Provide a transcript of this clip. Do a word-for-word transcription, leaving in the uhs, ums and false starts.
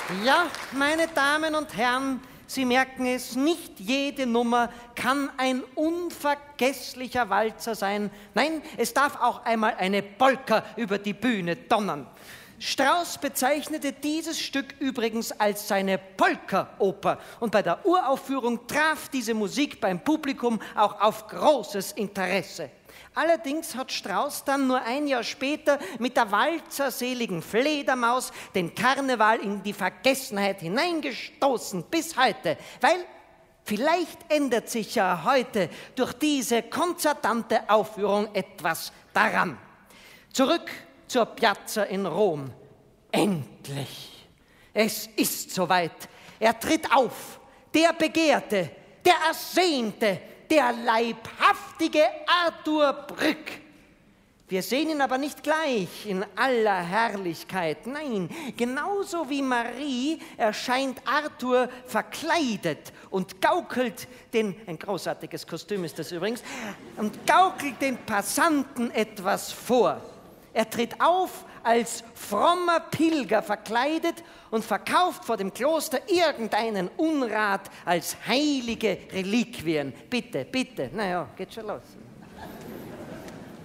Ja, meine Damen und Herren, Sie merken es, nicht jede Nummer kann ein unvergesslicher Walzer sein. Nein, es darf auch einmal eine Polka über die Bühne donnern. Strauss bezeichnete dieses Stück übrigens als seine Polka-Oper und bei der Uraufführung traf diese Musik beim Publikum auch auf großes Interesse. Allerdings hat Strauss dann nur ein Jahr später mit der walzerseligen Fledermaus den Karneval in die Vergessenheit hineingestoßen bis heute, weil vielleicht ändert sich ja heute durch diese konzertante Aufführung etwas daran. Zurück zur Piazza in Rom. Endlich! Es ist soweit. Er tritt auf, der Begehrte, der Ersehnte, der leibhaftige Arthur Brück. Wir sehen ihn aber nicht gleich in aller Herrlichkeit. Nein, genauso wie Marie erscheint Arthur verkleidet und gaukelt den, ein großartiges Kostüm ist das übrigens, und gaukelt den Passanten etwas vor. Er tritt auf als frommer Pilger verkleidet und verkauft vor dem Kloster irgendeinen Unrat als heilige Reliquien. Bitte, bitte, naja, geht schon los.